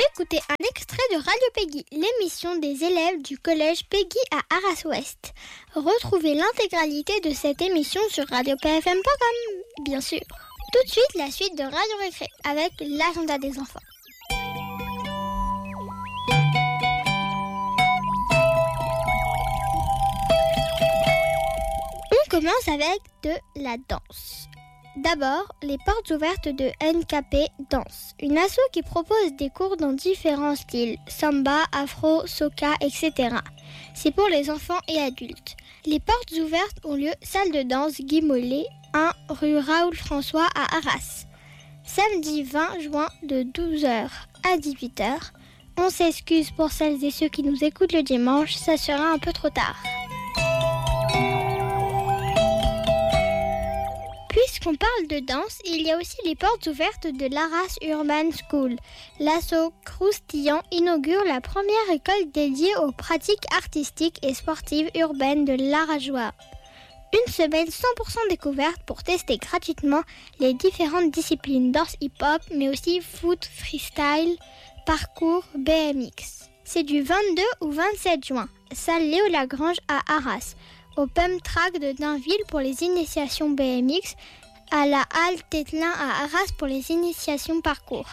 écouté un extrait de Radio Peggy, l'émission des élèves du collège Peggy à Arras-Ouest. Retrouvez l'intégralité de cette émission sur radiopfm.com, bien sûr. Tout de suite, la suite de Radio Récré avec l'agenda des enfants. On commence avec de la danse. D'abord, les portes ouvertes de NKP Danse, une asso qui propose des cours dans différents styles, samba, afro, soca, etc. C'est pour les enfants et adultes. Les portes ouvertes ont lieu salle de danse Guy Mollet, 1 rue Raoul François à Arras. Samedi 20 juin de 12h à 18h. On s'excuse pour celles et ceux qui nous écoutent le dimanche, ça sera un peu trop tard. Puisqu'on parle de danse, il y a aussi les portes ouvertes de l'Arras Urban School. L'asso Croustillant inaugure la première école dédiée aux pratiques artistiques et sportives urbaines de l'Arajois. Une semaine 100% découverte pour tester gratuitement les différentes disciplines danse hip-hop, mais aussi foot, freestyle, parcours, BMX. C'est du 22 au 27 juin, salle Léo Lagrange à Arras. Au Pump Track de Dainville pour les initiations BMX, à la Halle Tételin à Arras pour les initiations parcours.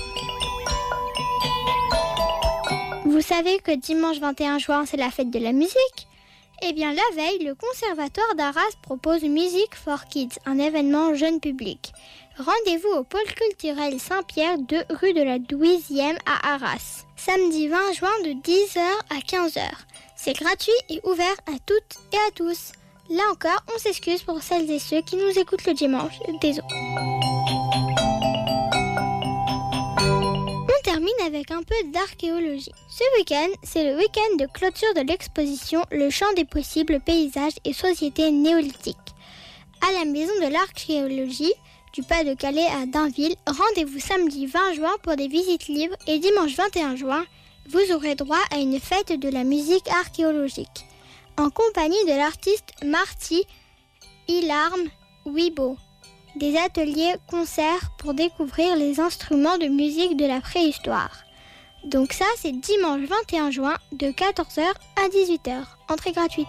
Vous savez que dimanche 21 juin, c'est la fête de la musique ? Eh bien, la veille, le Conservatoire d'Arras propose Music for Kids, un événement jeune public. Rendez-vous au pôle culturel Saint-Pierre, 2 rue de la Douzième à Arras. Samedi 20 juin de 10h à 15h. C'est gratuit et ouvert à toutes et à tous. Là encore, on s'excuse pour celles et ceux qui nous écoutent le dimanche. Désolé. On termine avec un peu d'archéologie. Ce week-end, c'est le week-end de clôture de l'exposition Le champ des possibles, paysages et sociétés néolithiques. À la maison de l'archéologie du Pas-de-Calais à Dainville, rendez-vous samedi 20 juin pour des visites libres et dimanche 21 juin, vous aurez droit à une fête de la musique archéologique, en compagnie de l'artiste Marty Ilarm Wibo. Des ateliers concerts pour découvrir les instruments de musique de la préhistoire. Donc ça, c'est dimanche 21 juin de 14h à 18h. Entrée gratuite.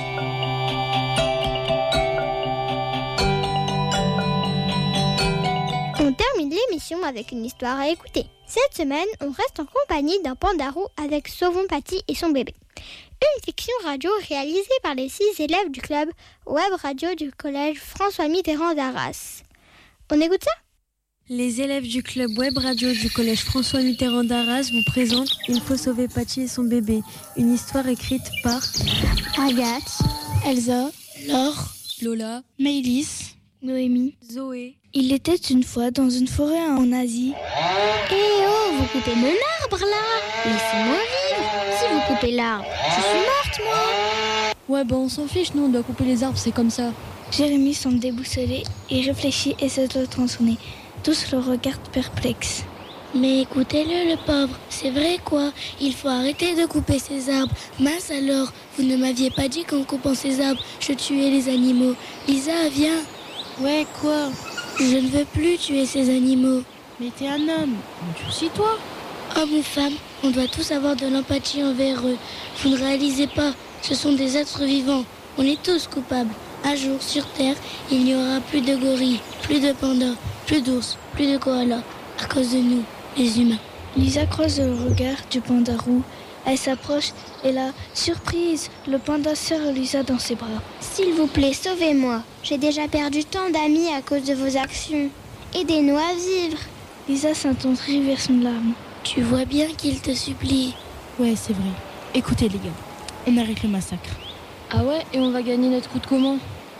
On termine l'émission avec une histoire à écouter. Cette semaine, on reste en compagnie d'un pandarou avec Sauvon Paty et son bébé. Une fiction radio réalisée par les 6 élèves du club web radio du collège François Mitterrand d'Arras. On écoute ça ? Les élèves du club web radio du collège François Mitterrand d'Arras vous présentent Il faut sauver Paty et son bébé, une histoire écrite par Agathe, Elsa, Laure, Lola, Maëlys, Noémie, Zoé. Il était une fois dans une forêt en Asie. Eh oh, vous coupez mon arbre là ! Laissez-moi vivre ! Si vous coupez l'arbre, je suis morte moi ! Ouais, on s'en fiche, nous on doit couper les arbres, c'est comme ça. Jérémy semble déboussolé, il réfléchit et se doit tronçonner. Tous le regardent perplexes. Mais écoutez-le, le pauvre, c'est vrai quoi, il faut arrêter de couper ces arbres. Mince alors, vous ne m'aviez pas dit qu'en coupant ces arbres, je tuais les animaux. Lisa, viens. Ouais, quoi ? Je ne veux plus tuer ces animaux. Mais t'es un homme, endurcis-toi. Hommes ou femmes, on doit tous avoir de l'empathie envers eux. Vous ne réalisez pas, ce sont des êtres vivants. On est tous coupables. Un jour, sur Terre, il n'y aura plus de gorilles, plus de pandas, plus d'ours, plus de koalas, à cause de nous, les humains. Lisa croise le regard du pandarou. Elle s'approche et là, surprise, le panda serre Lisa dans ses bras. S'il vous plaît, sauvez-moi. J'ai déjà perdu tant d'amis à cause de vos actions. Aidez-nous à vivre. Lisa s'attendrit vers son larme. Tu vois bien qu'il te supplie. Ouais, c'est vrai. Écoutez les gars, on arrête le massacre. Ah ouais, et on va gagner notre coup de comment ?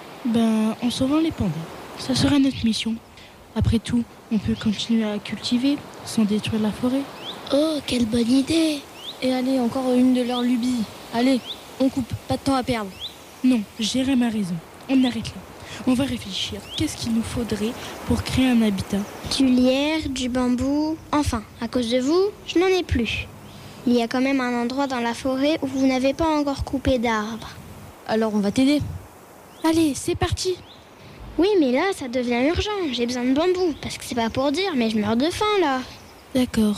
En sauvant les pandas. Ça sera notre mission. Après tout, on peut continuer à cultiver sans détruire la forêt. Oh, quelle bonne idée! Et allez, encore une de leurs lubies. Allez, on coupe, pas de temps à perdre. Non, Jérém a raison. On arrête là. On va réfléchir. Qu'est-ce qu'il nous faudrait pour créer un habitat ? Du lierre, du bambou. Enfin, à cause de vous, je n'en ai plus. Il y a quand même un endroit dans la forêt où vous n'avez pas encore coupé d'arbres. Alors on va t'aider. Allez, c'est parti. Oui, mais là, ça devient urgent. J'ai besoin de bambou. Parce que c'est pas pour dire, mais je meurs de faim, là. D'accord.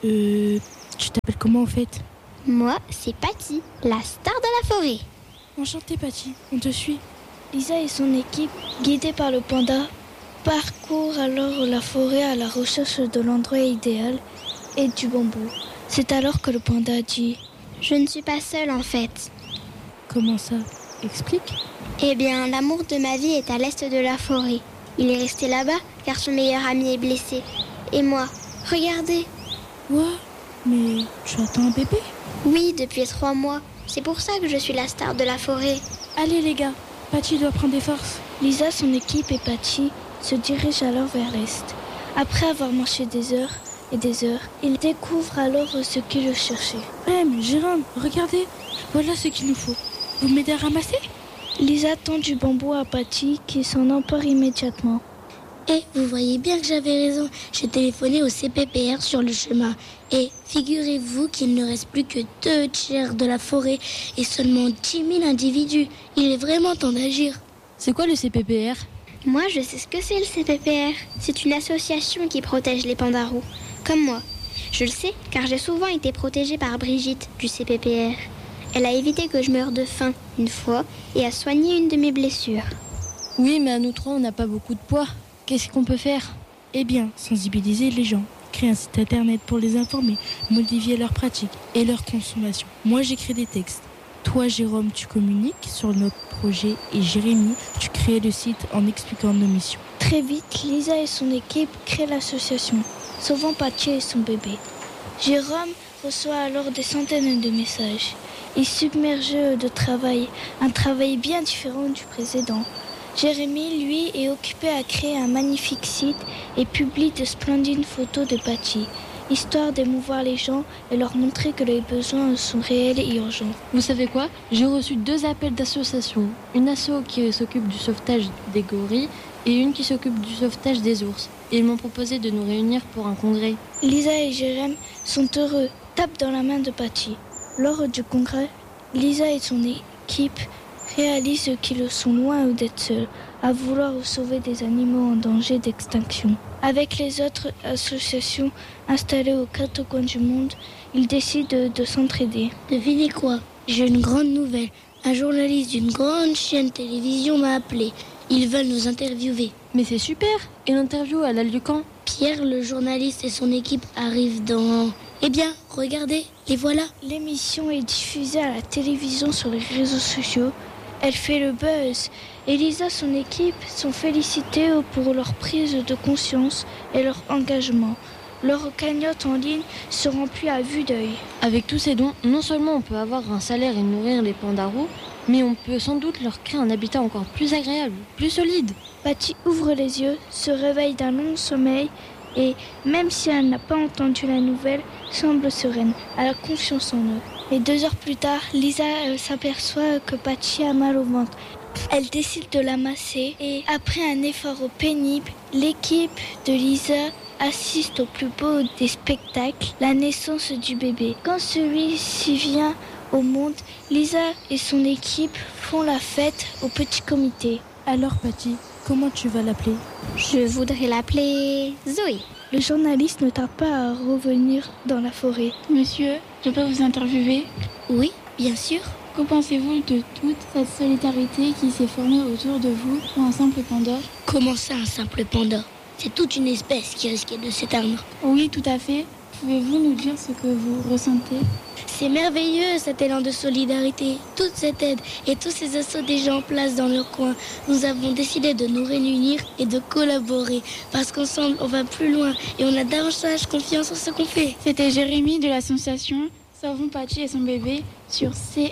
Tu t'appelles comment en fait? Moi, c'est Patty, la star de la forêt. Enchantée Patty, on te suit. Lisa et son équipe, guidés par le panda, parcourent alors la forêt à la recherche de l'endroit idéal et du bambou. C'est alors que le panda dit « Je ne suis pas seule en fait. » Comment ça? Explique. Eh bien, l'amour de ma vie est à l'est de la forêt. Il est resté là-bas car son meilleur ami est blessé. Et moi, regardez. Quoi? Mais tu attends un bébé? Oui, depuis 3 mois. C'est pour ça que je suis la star de la forêt. Allez les gars, Patty doit prendre des forces. Lisa, son équipe et Patty se dirigent alors vers l'est. Après avoir marché des heures et des heures, ils découvrent alors ce qu'ils cherchaient. Jérôme, regardez, voilà ce qu'il nous faut. Vous m'aidez à ramasser? Lisa tend du bambou à Patty qui s'en empare immédiatement. Vous voyez bien que j'avais raison. J'ai téléphoné au CPPR sur le chemin. Et figurez-vous qu'il ne reste plus que 2 tiers de la forêt et seulement 10 000 individus. Il est vraiment temps d'agir. C'est quoi le CPPR? Moi, je sais ce que c'est le CPPR. C'est une association qui protège les pandas roux, comme moi. Je le sais car j'ai souvent été protégée par Brigitte du CPPR. Elle a évité que je meure de faim une fois et a soigné une de mes blessures. Oui, mais à nous 3, on n'a pas beaucoup de poids. Qu'est-ce qu'on peut faire? Eh bien, sensibiliser les gens, créer un site internet pour les informer, modifier leurs pratiques et leur consommation. Moi, j'écris des textes. Toi, Jérôme, tu communiques sur notre projet et Jérémy, tu crées le site en expliquant nos missions. Très vite, Lisa et son équipe créent l'association, sauvant Patty et son bébé. Jérôme reçoit alors des centaines de messages. Il est submergé de travail, un travail bien différent du précédent. Jérémy, lui, est occupé à créer un magnifique site et publie de splendides photos de Patty, histoire d'émouvoir les gens et leur montrer que les besoins sont réels et urgents. Vous savez quoi? J'ai reçu 2 appels d'associations. Une asso qui s'occupe du sauvetage des gorilles et une qui s'occupe du sauvetage des ours. Et ils m'ont proposé de nous réunir pour un congrès. Lisa et Jérémy sont heureux, tapent dans la main de Patty. Lors du congrès, Lisa et son équipe réalisent qu'ils sont loin d'être seuls, à vouloir sauver des animaux en danger d'extinction. Avec les autres associations installées aux 4 coins du monde, ils décident de s'entraider. Devinez quoi? J'ai une grande nouvelle. Un journaliste d'une grande chaîne télévision m'a appelé. Ils veulent nous interviewer. Mais c'est super! Et l'interview, elle a lieu quand? Pierre, le journaliste et son équipe arrivent dans... Eh bien, regardez, les voilà. L'émission est diffusée à la télévision sur les réseaux sociaux. Elle fait le buzz. Et Lisa et son équipe sont félicitées pour leur prise de conscience et leur engagement. Leur cagnotte en ligne se remplit à vue d'œil. Avec tous ces dons, non seulement on peut avoir un salaire et nourrir les pandas roux, mais on peut sans doute leur créer un habitat encore plus agréable, plus solide. Patty ouvre les yeux, se réveille d'un long sommeil et, même si elle n'a pas entendu la nouvelle, semble sereine. Elle a confiance en eux. Et 2 heures plus tard, Lisa s'aperçoit que Patty a mal au ventre. Elle décide de la masser et, après un effort pénible, l'équipe de Lisa assiste au plus beau des spectacles, la naissance du bébé. Quand celui-ci vient au monde, Lisa et son équipe font la fête au petit comité. Alors Patty, comment tu vas l'appeler? Je voudrais l'appeler Zoé. Le journaliste ne tarde pas à revenir dans la forêt. Monsieur, je peux vous interviewer? Oui, bien sûr. Que pensez-vous de toute cette solidarité qui s'est formée autour de vous pour un simple panda? Comment ça, un simple panda? C'est toute une espèce qui risquait de s'éteindre. Oui, tout à fait. Pouvez-vous nous dire ce que vous ressentez? C'est merveilleux cet élan de solidarité, toute cette aide et tous ces assauts des gens en place dans leur coin. Nous avons décidé de nous réunir et de collaborer parce qu'ensemble on va plus loin et on a davantage confiance en ce qu'on fait. C'était Jérémy de l'association Sauvons Patty et son bébé sur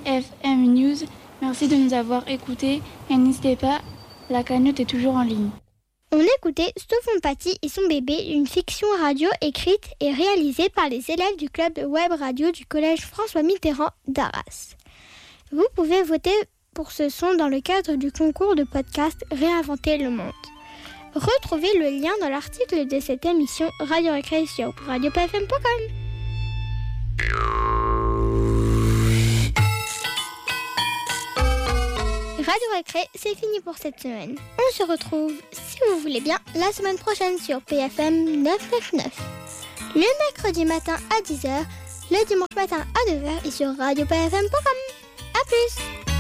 CFM News. Merci de nous avoir écoutés et n'hésitez pas, la cagnotte est toujours en ligne. On écoutait Sauvons Patty et son bébé, une fiction radio écrite et réalisée par les élèves du club web radio du collège François Mitterrand d'Arras. Vous pouvez voter pour ce son dans le cadre du concours de podcast Réinventer le monde. Retrouvez le lien dans l'article de cette émission Radio Récré sur radiopfm.com. Radio Récré, c'est fini pour cette semaine. On se retrouve, si vous voulez bien, la semaine prochaine sur PFM 999. le mercredi matin à 10h, le dimanche matin à 9h et sur radiopafm.com. A plus!